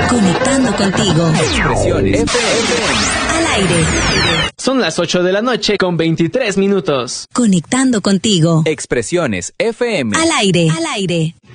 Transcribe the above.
Conectando contigo. Expresiones FM. Al aire. Son las 8 de la noche con 23 minutos. Conectando contigo. Expresiones FM. Al aire. Al aire.